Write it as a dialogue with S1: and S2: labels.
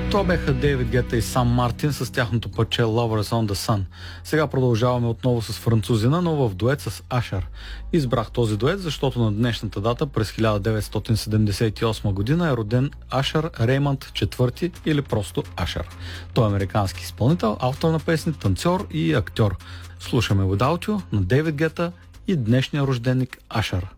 S1: Това бяха Дейвид Гета и Сам Мартин с тяхното парче Lovers on the Sun. Сега продължаваме отново с французина, но в дует с Ашер. Избрах този дует, защото на днешната дата през 1978 година е роден Ашер Реймънд IV или просто Ашер. Той е американски изпълнител, автор на песни, танцор и актьор. Слушаме Without You на Дейвид Гета и днешния рожденик Ашер.